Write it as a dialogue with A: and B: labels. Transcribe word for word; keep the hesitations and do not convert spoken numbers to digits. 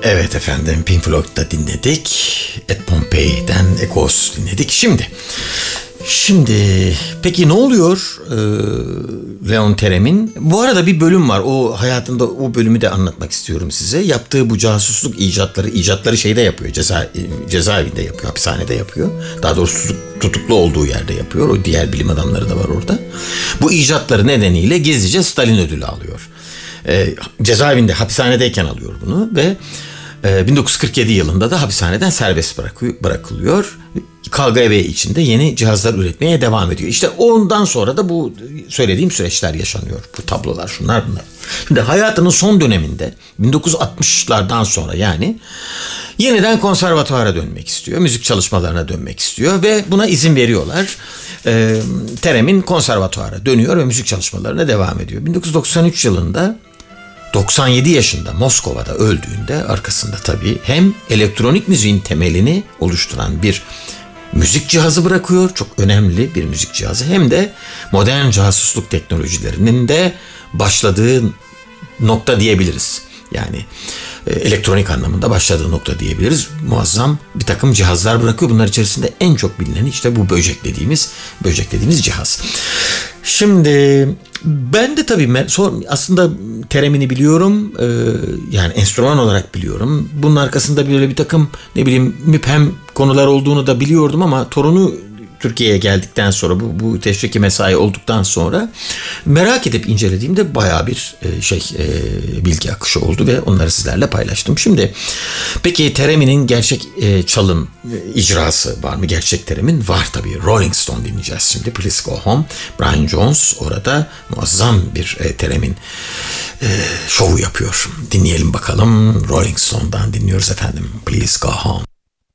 A: Evet efendim, Pink Floyd'da dinledik. Ed Pompei'den Echoes dinledik. Şimdi, şimdi peki ne oluyor ee, Leon Therem'in? Bu arada bir bölüm var. O hayatında o bölümü de anlatmak istiyorum size. Yaptığı bu casusluk icatları, icatları şeyde yapıyor. Ceza, cezaevinde yapıyor, hapishanede yapıyor. Daha doğrusu tutuk, tutuklu olduğu yerde yapıyor. O diğer bilim adamları da var orada. Bu icatları nedeniyle gizlice Stalin ödülü alıyor. E, cezaevinde, hapishanedeyken alıyor bunu ve e, bin dokuz yüz kırk yedi yılında da hapishaneden serbest bırakıyor, bırakılıyor. Kavga evi içinde yeni cihazlar üretmeye devam ediyor. İşte ondan sonra da bu söylediğim süreçler yaşanıyor. Bu tablolar, şunlar bunlar. Şimdi hayatının son döneminde bin dokuz yüz altmışlardan sonra yani yeniden konservatuvara dönmek istiyor. Müzik çalışmalarına dönmek istiyor ve buna izin veriyorlar. E, Therem'in konservatuvara dönüyor ve müzik çalışmalarına devam ediyor. bin dokuz yüz doksan üç yılında doksan yedi yaşında Moskova'da öldüğünde arkasında tabii hem elektronik müziğin temelini oluşturan bir müzik cihazı bırakıyor. Çok önemli bir müzik cihazı. Hem de modern casusluk teknolojilerinin de başladığı nokta diyebiliriz. Yani e, elektronik anlamında başladığı nokta diyebiliriz. Muazzam bir takım cihazlar bırakıyor. Bunlar içerisinde en çok bilineni işte bu böcek dediğimiz böcek dediğimiz cihaz. Şimdi ben de tabii aslında Therem'ini biliyorum. Ee, yani enstrüman olarak biliyorum. Bunun arkasında böyle bir takım ne bileyim müphem konular olduğunu da biliyordum ama torunu Türkiye'ye geldikten sonra bu, bu teşviki mesai olduktan sonra merak edip incelediğimde bayağı bir e, şey e, bilgi akışı oldu ve onları sizlerle paylaştım. Şimdi peki Therem'in gerçek e, çalım e, icrası var mı? Gerçek Therem'in var tabii. Rolling Stone dinleyeceğiz şimdi. Please Go Home. Brian Jones orada muazzam bir e, Therem'in e, şovu yapıyor. Dinleyelim bakalım. Rolling Stone'dan dinliyoruz efendim. Please Go Home.